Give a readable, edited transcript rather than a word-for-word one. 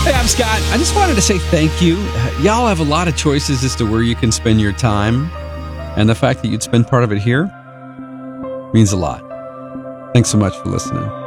Hey, I'm Scott. I just wanted to say thank you. Y'all have a lot of choices as to where you can spend your time, and the fact that you'd spend part of it here means a lot. Thanks so much for listening.